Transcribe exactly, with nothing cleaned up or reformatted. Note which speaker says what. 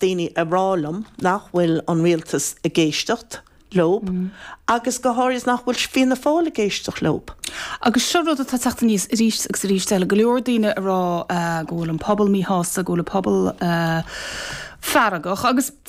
Speaker 1: daoine a rálam nach bhfuil an rialtas a géistecht lob, mm. agus go háiris nach bhfuil fina fála géisteach lob.
Speaker 2: Agus seo rud atá teachta níos ríist agus ríistile go leor daoine rá ggóil an pobl míthasa, ggóil an pobl faragach, agus